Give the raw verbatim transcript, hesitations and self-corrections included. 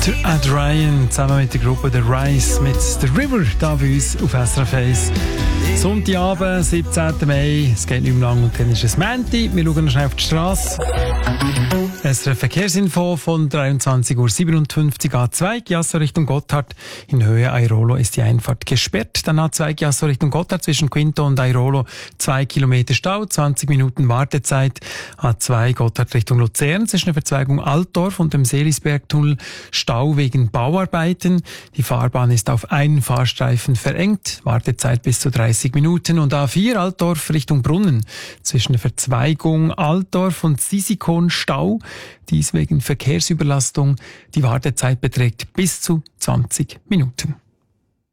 Der Ed Ryan zusammen mit der Gruppe The Rise mit The River da bei uns auf S R F eins. Sonntagabend, siebzehnten Mai, es geht nicht mehr lang und dann ist es Mänti. Wir schauen noch schnell auf die Straße. S R F Verkehrsinfo von dreiundzwanzig Uhr siebenundfünfzig A zwei Chiasso Richtung Gotthard. In Höhe Airolo ist die Einfahrt gesperrt. Dann A zwei Chiasso Richtung Gotthard zwischen Quinto und Airolo zwei Kilometer Stau, zwanzig Minuten Wartezeit. A zwei Gotthard Richtung Luzern zwischen der Verzweigung Altdorf und dem Seelisbergtunnel Stau wegen Bauarbeiten. Die Fahrbahn ist auf einen Fahrstreifen verengt. Wartezeit bis zu dreißig Minuten. Und A vier Altdorf Richtung Brunnen zwischen der Verzweigung Altdorf und Sisikon Stau. Dies wegen Verkehrsüberlastung. Die Wartezeit beträgt bis zu zwanzig Minuten.